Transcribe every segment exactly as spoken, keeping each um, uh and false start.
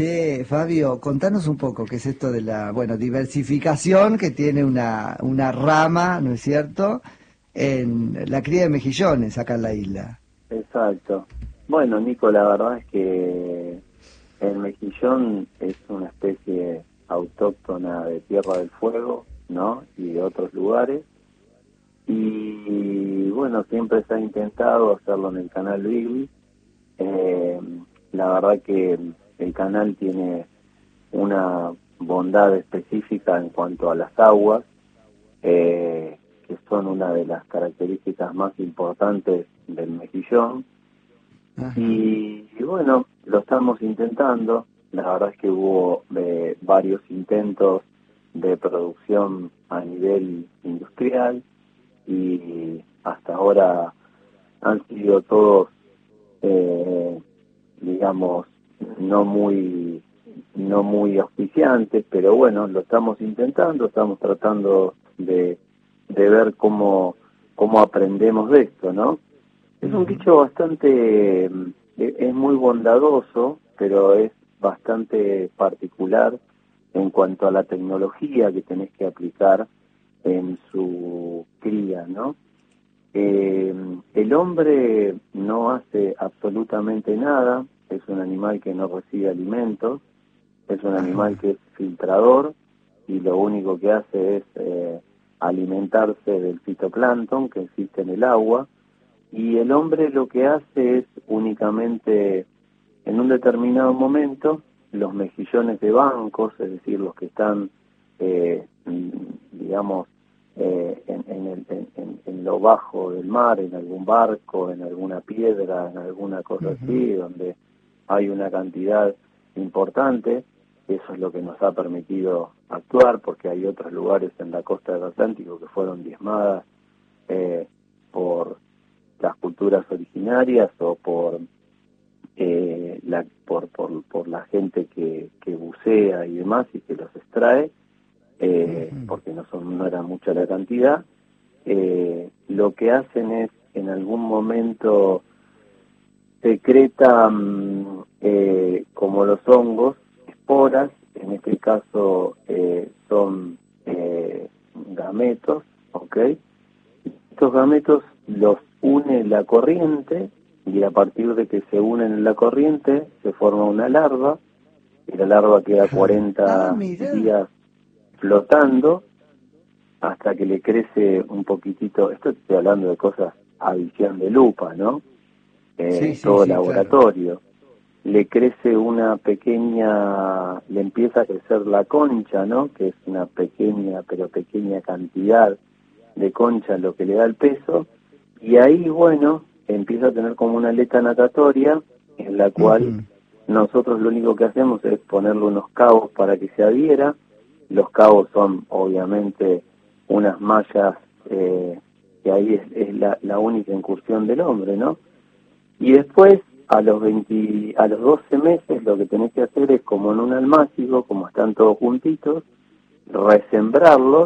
Eh, Fabio, contanos un poco qué es esto de la, bueno, diversificación que tiene una, una rama, ¿no es cierto?, en la cría de mejillones acá en la isla. Exacto. Bueno, Nico, la verdad es que el mejillón es una especie autóctona de Tierra del Fuego, ¿no? Y de otros lugares. Y bueno, siempre se ha intentado hacerlo en el canal Beagle. Eh, la verdad que el canal tiene una bondad específica en cuanto a las aguas, eh, que son una de las características más importantes del mejillón. Ajá. Y, y bueno, lo estamos intentando. La verdad es que hubo eh, varios intentos de producción a nivel industrial y hasta ahora han sido todos, eh, digamos, no muy no muy auspiciantes, pero bueno, lo estamos intentando, estamos tratando de, de ver cómo, cómo aprendemos de esto, ¿no? Es un Ujú. bicho bastante, eh, es muy bondadoso, pero es bastante particular en cuanto a la tecnología que tenés que aplicar en su cría, ¿no? Eh, el hombre no hace absolutamente nada, es un animal que no recibe alimentos, es un animal Ajá. que es filtrador y lo único que hace es eh, alimentarse del fitoplancton que existe en el agua, y el hombre lo que hace es únicamente en un determinado momento los mejillones de bancos, es decir, los que están, eh, digamos, eh, en, en, el, en, en, en lo bajo del mar, en algún barco, en alguna piedra, en alguna cosa Ujú. así, donde hay una cantidad importante. Eso es lo que nos ha permitido actuar, porque hay otros lugares en la costa del Atlántico que fueron diezmadas eh, por las culturas originarias o por eh, la por, por por la gente que, que bucea y demás y que los extrae, eh, Ujú. porque no son no era mucha la cantidad. Eh, lo que hacen es en algún momento secretan, eh, como los hongos, esporas. En este caso eh, son eh, gametos, ¿ok? Estos gametos los une la corriente, y a partir de que se unen en la corriente se forma una larva, y la larva queda Ajá. Ah, cuarenta mira. días flotando hasta que le crece un poquitito. Esto estoy hablando de cosas a visión de lupa, ¿no? Sí, Eh, sí, todo sí, claro. laboratorio. Le crece una pequeña, le empieza a crecer la concha, ¿no? Que es una pequeña, pero pequeña cantidad de concha lo que le da el peso, y ahí, bueno, empieza a tener como una aleta natatoria en la cual Ujú. nosotros lo único que hacemos es ponerle unos cabos para que se adhiera. Los cabos son obviamente unas mallas, eh, que ahí es, es la, la única incursión del hombre, ¿no? Y después, a los veinte, a los doce meses, lo que tenés que hacer es, como en un almácigo, como están todos juntitos, resembrarlos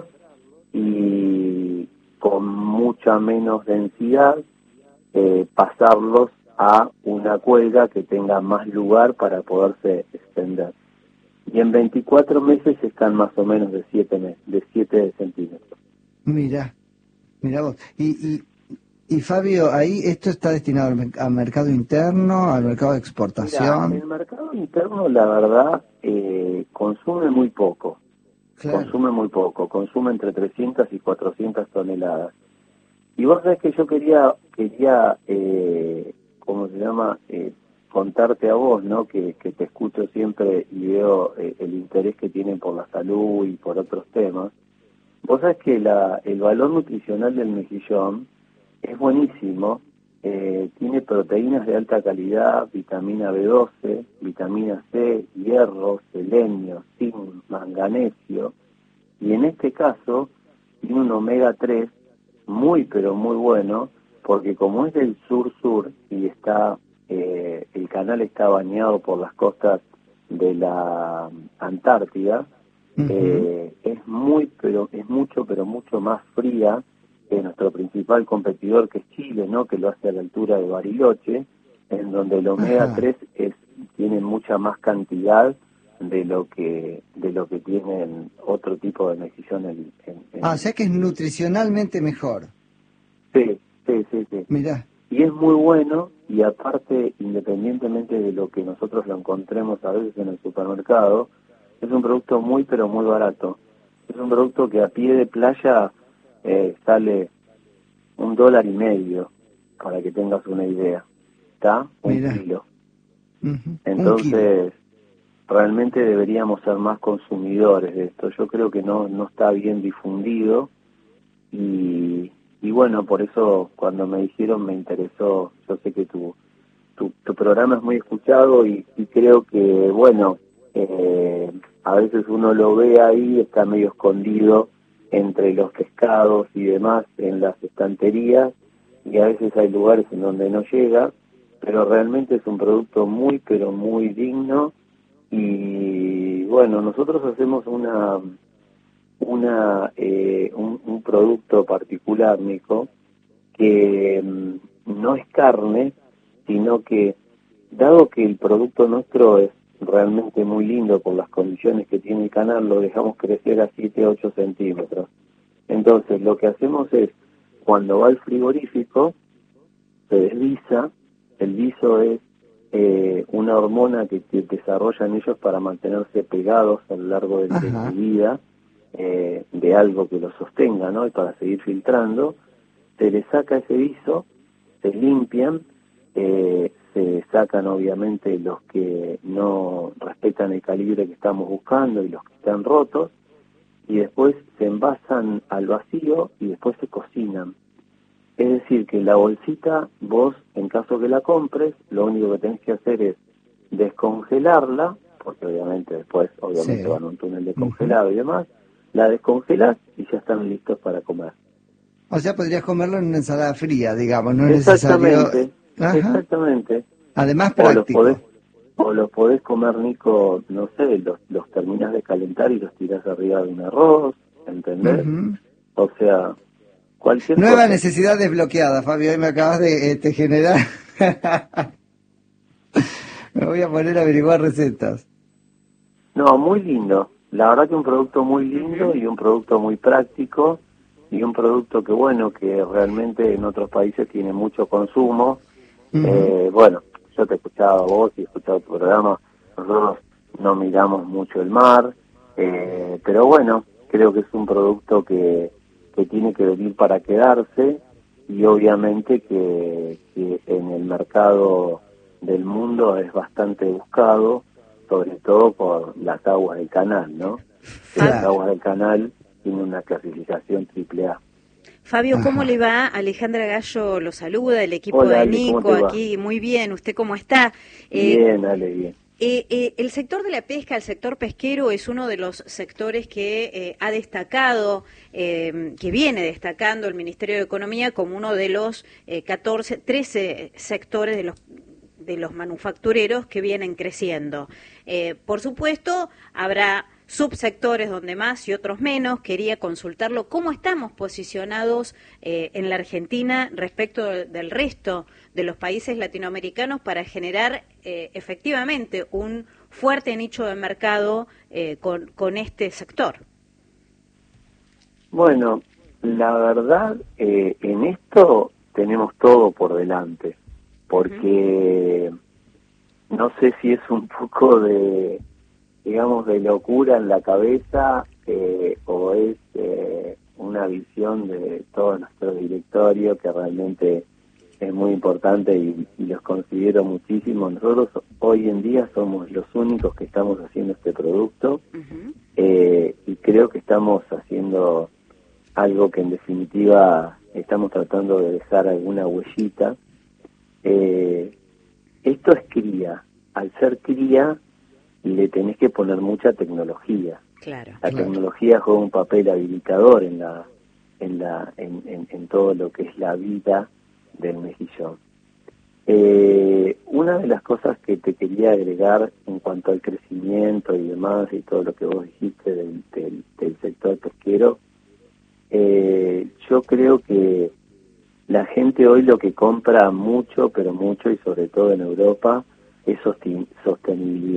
y con mucha menos densidad, eh, pasarlos a una cuelga que tenga más lugar para poderse extender. Y en veinticuatro meses están más o menos de siete me- de siete centímetros. Mira, mira vos. Y, y, y Fabio, ahí esto está destinado al, mer- al mercado interno, al mercado de Mira, exportación. el mercado interno, la verdad, eh, consume muy poco, Claro. consume muy poco, consume entre trescientas y cuatrocientas toneladas. Y vos sabés que yo quería, quería eh, ¿cómo se llama?, eh, contarte a vos, ¿no?, que, que te escucho siempre y veo eh, el interés que tienen por la salud y por otros temas. Vos sabés que la, el valor nutricional del mejillón es buenísimo. Eh, tiene proteínas de alta calidad, vitamina B doce, vitamina C, hierro, selenio, zinc, manganesio, y en este caso tiene un omega tres muy pero muy bueno, porque como es del sur-sur y está, eh, el canal está bañado por las costas de la Antártida, Ujú. eh, es muy pero es mucho pero mucho más fría que nuestro principal competidor, que es Chile, ¿no?, que lo hace a la altura de Bariloche, en donde el omega Ajá. tres es tiene mucha más cantidad de lo que de lo que tienen otro tipo de mejillón en, en, en... Ah, o sea que es nutricionalmente mejor. Sí, sí, sí, sí. Mirá. Y es muy bueno, y aparte, independientemente de lo que nosotros lo encontremos a veces en el supermercado, es un producto muy, pero muy barato. Es un producto que a pie de playa eh, sale un dólar y medio, para que tengas una idea. ¿Está? Un Mirá. kilo. Uh-huh. Entonces, realmente deberíamos ser más consumidores de esto. Yo creo que no, no está bien difundido y... Y bueno, por eso cuando me dijeron me interesó. Yo sé que tu tu, tu programa es muy escuchado y, y creo que, bueno, eh, a veces uno lo ve ahí, está medio escondido entre los pescados y demás en las estanterías, y a veces hay lugares en donde no llega, pero realmente es un producto muy, pero muy digno. Y bueno, nosotros hacemos una... una eh, un, un producto particular, Nico, que mm, no es carne, sino que, dado que el producto nuestro es realmente muy lindo por las condiciones que tiene el canal, lo dejamos crecer a siete ocho centímetros. Entonces, lo que hacemos es, cuando va al frigorífico, se desliza. El viso es eh, una hormona que, que desarrollan ellos para mantenerse pegados a lo largo de, de su vida, Eh, de algo que lo sostenga, ¿no? Y para seguir filtrando, se le saca ese viso, se limpian, eh, se sacan obviamente los que no respetan el calibre que estamos buscando y los que están rotos, y después se envasan al vacío y después se cocinan. Es decir, que la bolsita, vos, en caso que la compres, lo único que tenés que hacer es descongelarla, porque obviamente después, obviamente Sí. van a un túnel de congelado uh-huh. y demás, la descongelás y ya están listos para comer. O sea, podrías comerlo en una ensalada fría, digamos, no es Exactamente, necesario... Ajá. Exactamente. Además, práctico. O los podés, o los podés comer, Nico, no sé, los, los terminás de calentar y los tirás arriba de un arroz, ¿entendés? Uh-huh. O sea, cualquier Nueva cosa. necesidad desbloqueada, Fabio, ahí me acabas de este, generar... Me voy a poner a averiguar recetas. No, muy lindo. La verdad que un producto muy lindo y un producto muy práctico y un producto que, bueno, que realmente en otros países tiene mucho consumo. Uh-huh. Eh, bueno, yo te he escuchado a vos y he escuchado tu programa. Nosotros no miramos mucho el mar, eh, pero bueno, creo que es un producto que, que tiene que venir para quedarse y obviamente que, que en el mercado del mundo es bastante buscado, sobre todo por las aguas del canal, ¿no? Claro. Las aguas del canal tienen una clasificación triple A. Fabio, ¿cómo Ajá. le va? Alejandra Gallo lo saluda, el equipo Hola, de Ale, Nico aquí, muy bien, ¿usted cómo está? Bien, eh, Ale, bien. Eh, eh, el sector de la pesca, el sector pesquero, es uno de los sectores que eh, ha destacado, eh, que viene destacando el Ministerio de Economía como uno de los eh, catorce, trece sectores de los de los manufactureros que vienen creciendo. Eh, por supuesto, habrá subsectores donde más y otros menos. Quería consultarlo cómo estamos posicionados eh, en la Argentina respecto del, del resto de los países latinoamericanos para generar eh, efectivamente un fuerte nicho de mercado eh, con, con este sector. Bueno, la verdad, eh, en esto tenemos todo por delante, porque uh-huh. no sé si es un poco de, digamos, de locura en la cabeza eh, o es eh, una visión de todo nuestro directorio que realmente es muy importante y, y los considero muchísimo. Nosotros hoy en día somos los únicos que estamos haciendo este producto uh-huh. eh, y creo que estamos haciendo algo que en definitiva estamos tratando de dejar alguna huellita. Eh, esto es cría. Al ser cría le tenés que poner mucha tecnología. Claro, la claro. tecnología juega un papel habilitador en la en la en, en, en todo lo que es la vida del mejillón. Eh, una de las cosas que te quería agregar en cuanto al crecimiento y demás y todo lo que vos dijiste del, del, del sector pesquero, eh, yo creo que la gente hoy lo que compra mucho, pero mucho y sobre todo en Europa, es sostenibilidad.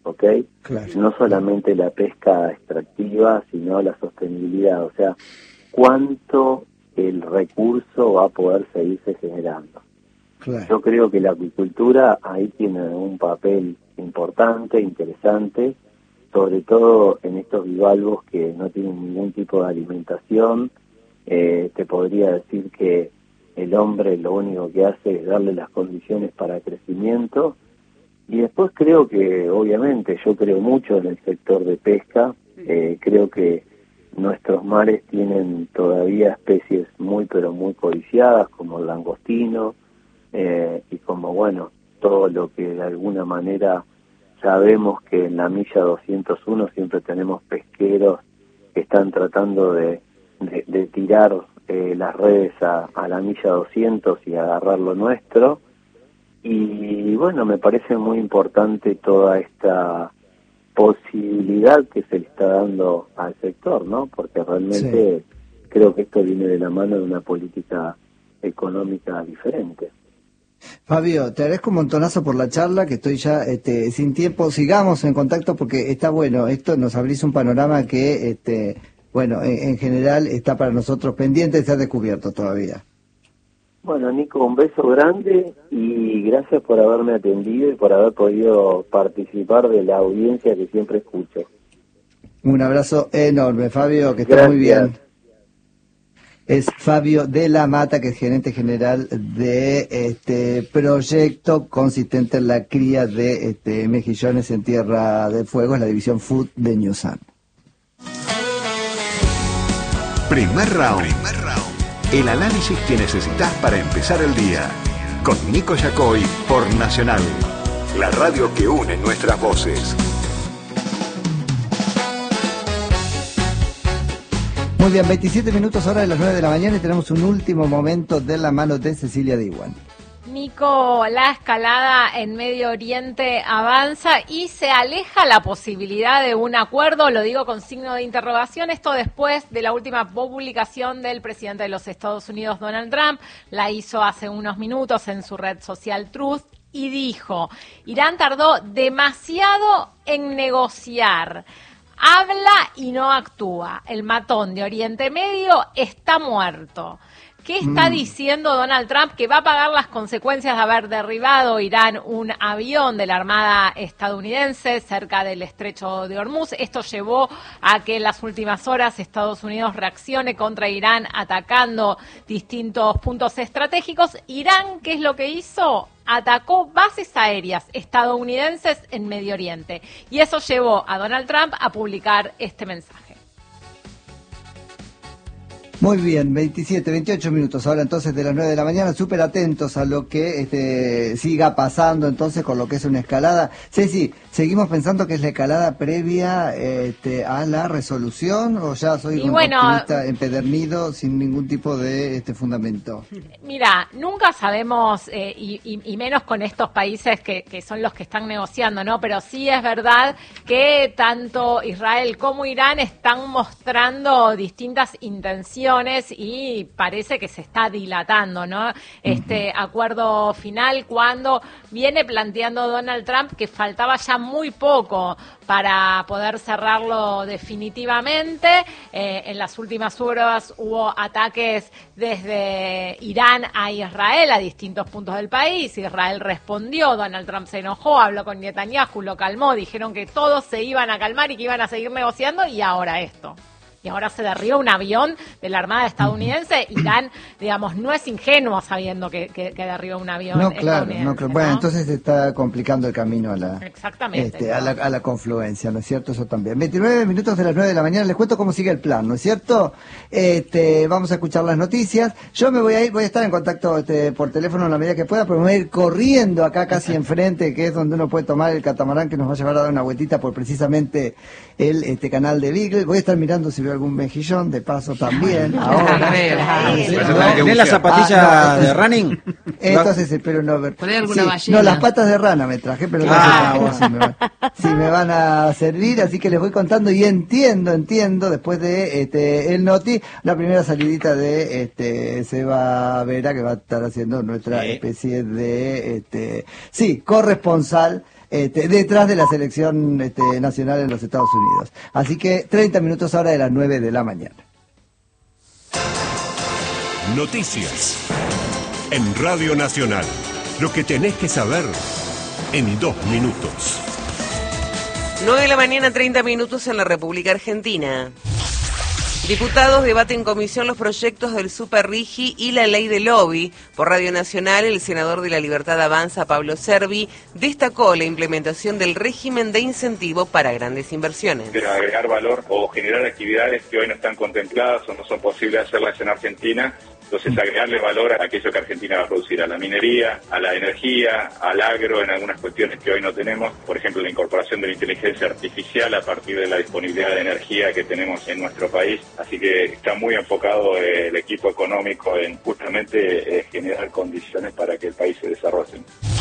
¿ok? Claro. No solamente la pesca extractiva, sino la sostenibilidad, o sea, cuánto el recurso va a poder seguirse generando. Claro. Yo creo que la acuicultura ahí tiene un papel importante, interesante, sobre todo en estos bivalvos que no tienen ningún tipo de alimentación. Eh, te podría decir que el hombre lo único que hace es darle las condiciones para crecimiento. Y después creo que, obviamente, yo creo mucho en el sector de pesca. Eh, creo que nuestros mares tienen todavía especies muy, pero muy codiciadas, como el langostino, eh, y como, bueno, todo lo que de alguna manera sabemos que en la milla doscientos uno siempre tenemos pesqueros que están tratando de, de, de tirar eh, las redes a, a la milla doscientos y agarrar lo nuestro. Y bueno, me parece muy importante toda esta posibilidad que se le está dando al sector, ¿no? Porque realmente sí, creo que esto viene de la mano de una política económica diferente. Fabio, te agradezco un montonazo por la charla, que estoy ya este, sin tiempo. Sigamos en contacto porque está bueno, esto nos abrís un panorama que, este, bueno, en, en general está para nosotros pendiente de ser descubierto todavía. Bueno, Nico, un beso grande y gracias por haberme atendido y por haber podido participar de la audiencia que siempre escucho. Un abrazo enorme, Fabio, que estés muy bien. Es Fabio de la Mata, que es gerente general de este proyecto consistente en la cría de este, mejillones en Tierra del Fuego, en la división Food de Newsan. Primer round. Primer round. El análisis que necesitas para empezar el día. Con Nico Yacoy por Nacional, la radio que une nuestras voces. Muy bien, veintisiete minutos ahora de las nueve de la mañana y tenemos un último momento de la mano de Cecilia Diwan. Nico, la escalada en Medio Oriente avanza y se aleja la posibilidad de un acuerdo, lo digo con signo de interrogación, esto después de la última publicación del presidente de los Estados Unidos, Donald Trump, la hizo hace unos minutos en su red social Truth y dijo, Irán tardó demasiado en negociar. Habla y no actúa. El matón de Oriente Medio está muerto. ¿Qué está mm. diciendo Donald Trump? Que va a pagar las consecuencias de haber derribado Irán un avión de la Armada estadounidense cerca del estrecho de Hormuz. Esto llevó a que en las últimas horas Estados Unidos reaccione contra Irán atacando distintos puntos estratégicos. Irán, ¿qué es lo que hizo? Atacó bases aéreas estadounidenses en Medio Oriente. Y eso llevó a Donald Trump a publicar este mensaje. Muy bien, veintisiete, veintiocho minutos ahora entonces de las nueve de la mañana, súper atentos a lo que este, siga pasando entonces con lo que es una escalada. Ceci, ¿seguimos pensando que es la escalada previa este, a la resolución o ya soy un bueno, optimista empedernido sin ningún tipo de este fundamento? Mira, nunca sabemos, eh, y, y, y menos con estos países que, que son los que están negociando, ¿no? Pero sí es verdad que tanto Israel como Irán están mostrando distintas intenciones y parece que se está dilatando, ¿no? Este uh-huh. acuerdo final cuando viene planteando Donald Trump que faltaba ya muy poco para poder cerrarlo definitivamente. Eh, en las últimas horas hubo ataques desde Irán a Israel, a distintos puntos del país. Israel respondió, Donald Trump se enojó, habló con Netanyahu, lo calmó, dijeron que todos se iban a calmar y que iban a seguir negociando y ahora esto. Y ahora se derriba un avión de la Armada estadounidense. Irán, digamos, no es ingenuo sabiendo que, que, que derriba un avión no, claro, estadounidense. No, claro. Bueno, ¿no? Entonces se está complicando el camino a la, Exactamente, este, ¿no? a, la, a la confluencia, ¿no es cierto? Eso también. veintinueve minutos de las nueve de la mañana, les cuento cómo sigue el plan, ¿no es cierto? Este, vamos a escuchar las noticias. Yo me voy a ir, voy a estar en contacto este, por teléfono en la medida que pueda, pero me voy a ir corriendo acá casi enfrente, que es donde uno puede tomar el catamarán que nos va a llevar a dar una vueltita por precisamente el este canal de Beagle. Voy a estar mirando si veo algún mejillón, de paso también, ahora. ¿Tenés las zapatillas ah, no, de running? Entonces espero no ver. ¿Por ahí alguna sí, ballena? No, las patas de rana me traje, pero ah, no sé si me, van, si me van a servir, así que les voy contando y entiendo, entiendo, después de este el Noti, la primera salidita de este Seba Vera, que va a estar haciendo nuestra sí. especie de, este sí, corresponsal este, detrás de la selección este, nacional en los Estados Unidos. Así que treinta minutos ahora de las nueve de la mañana. Noticias en Radio Nacional. Lo que tenés que saber en dos minutos. nueve de la mañana, treinta minutos en la República Argentina. Diputados debaten en comisión los proyectos del Super Rigi y la ley del lobby. Por Radio Nacional, el senador de La Libertad Avanza, Pablo Servi, destacó la implementación del régimen de incentivo para grandes inversiones. Pero agregar valor o generar actividades que hoy no están contempladas o no son posibles hacerlas en Argentina. Entonces, agregarle valor a aquello que Argentina va a producir, a la minería, a la energía, al agro, en algunas cuestiones que hoy no tenemos. Por ejemplo, la incorporación de la inteligencia artificial a partir de la disponibilidad de energía que tenemos en nuestro país. Así que está muy enfocado eh, el equipo económico en justamente eh, generar condiciones para que el país se desarrolle.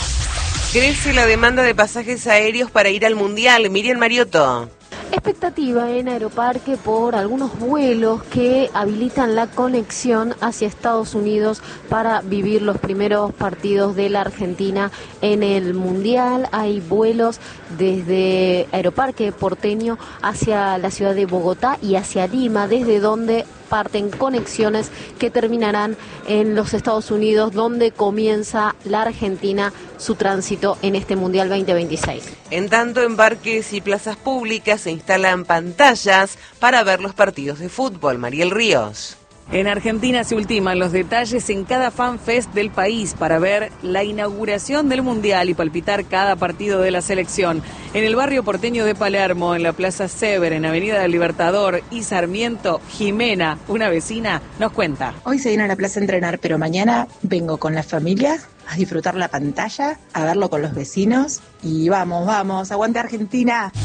Crece la demanda de pasajes aéreos para ir al Mundial. Miriam Mariotto. Expectativa en Aeroparque por algunos vuelos que habilitan la conexión hacia Estados Unidos para vivir los primeros partidos de la Argentina en el Mundial. Hay vuelos desde Aeroparque porteño hacia la ciudad de Bogotá y hacia Lima, desde donde parten conexiones que terminarán en los Estados Unidos, donde comienza la Argentina su tránsito en este Mundial veinte veintiséis. En tanto, en parques y plazas públicas se instalan pantallas para ver los partidos de fútbol. Mariel Ríos. En Argentina se ultiman los detalles en cada FanFest del país para ver la inauguración del Mundial y palpitar cada partido de la selección. En el barrio porteño de Palermo, en la Plaza Sever, en Avenida del Libertador y Sarmiento, Jimena, una vecina, nos cuenta. Hoy se viene a la plaza a entrenar, pero mañana vengo con la familia a disfrutar la pantalla, a verlo con los vecinos y vamos, vamos, aguante Argentina.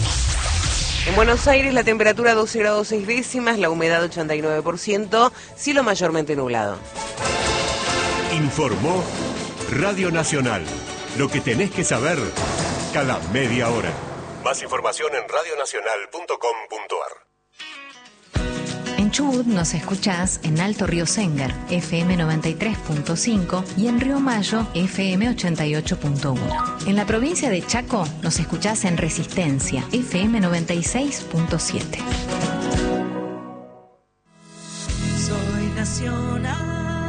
En Buenos Aires la temperatura doce grados seis décimas, la humedad ochenta y nueve por ciento, cielo mayormente nublado. Informó Radio Nacional. Lo que tenés que saber cada media hora. Más información en radio nacional punto com punto ar. En Chubut nos escuchás en Alto Río Sengar, F M noventa y tres punto cinco y en Río Mayo, F M ochenta y ocho punto uno. En la provincia de Chaco nos escuchás en Resistencia, F M noventa y seis punto siete. Soy nacional.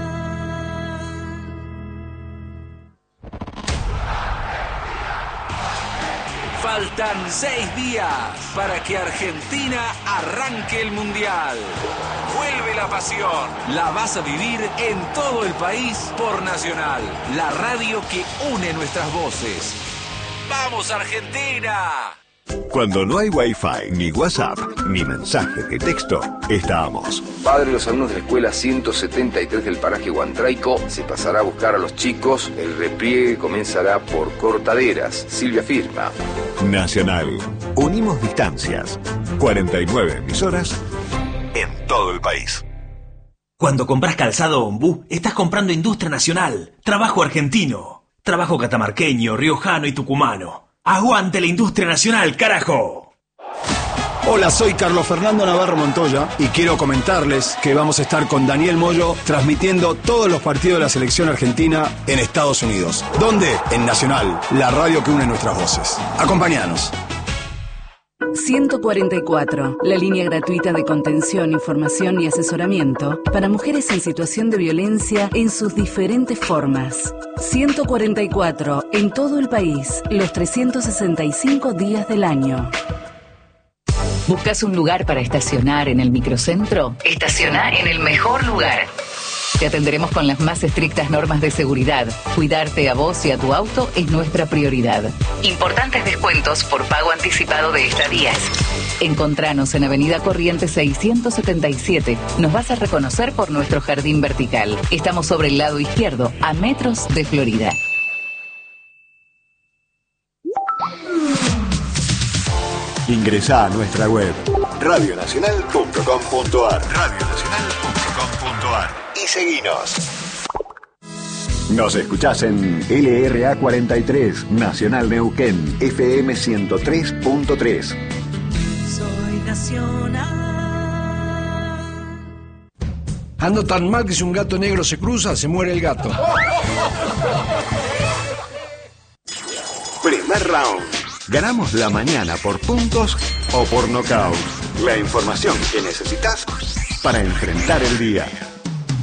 Faltan seis días para que Argentina arranque el Mundial. Vuelve la pasión. La vas a vivir en todo el país por Nacional, la radio que une nuestras voces. ¡Vamos, Argentina! Cuando no hay Wi-Fi, ni WhatsApp, ni mensaje de texto, estamos. Padre de los alumnos de la escuela ciento setenta y tres del paraje Huantraico se pasará a buscar a los chicos. El repliegue comenzará por Cortaderas. Silvia firma. Nacional. Unimos distancias. cuarenta y nueve emisoras en todo el país. Cuando compras calzado Ombú, estás comprando industria nacional, trabajo argentino, trabajo catamarqueño, riojano y tucumano. ¡Aguante la industria nacional, carajo! Hola, soy Carlos Fernando Navarro Montoya y quiero comentarles que vamos a estar con Daniel Moyo transmitiendo todos los partidos de la selección argentina en Estados Unidos. ¿Dónde? En Nacional, la radio que une nuestras voces. Acompáñanos. ciento cuarenta y cuatro, la línea gratuita de contención, información y asesoramiento para mujeres en situación de violencia en sus diferentes formas. ciento cuarenta y cuatro, en todo el país, los trescientos sesenta y cinco días del año. ¿Buscas un lugar para estacionar en el microcentro? Estaciona en el mejor lugar. Te atenderemos con las más estrictas normas de seguridad. Cuidarte a vos y a tu auto es nuestra prioridad. Importantes descuentos por pago anticipado de estadías. Encontranos en Avenida Corrientes seiscientos setenta y siete. Nos vas a reconocer por nuestro jardín vertical. Estamos sobre el lado izquierdo, a metros de Florida. Ingresá a nuestra web radio nacional punto com punto ar. radio nacional punto com punto ar y seguinos. Nos escuchás en L R A cuarenta y tres, Nacional Neuquén, F M ciento tres punto tres. Soy nacional. Ando tan mal que si un gato negro se cruza, se muere el gato. Primer round. Ganamos la mañana por puntos o por nocaut. La información que necesitas para enfrentar el día.